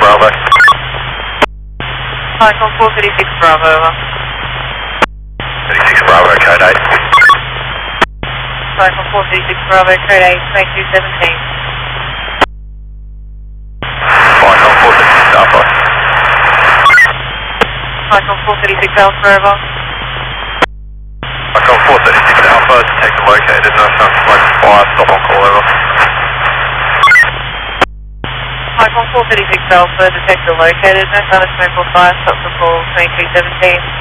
Bravo. Icon 436 Bravo, over. 36 Bravo, code 8. Icon 436 Bravo, code 8, make 217. Icon 436 Alpha. Icon 436 Alpha, over. Icon 436 Alpha, detector located, no sound smoke fire, stop on call, over. Icon 436 Alpha, detector located, no sound of smoke or fire, stop for call, 2317.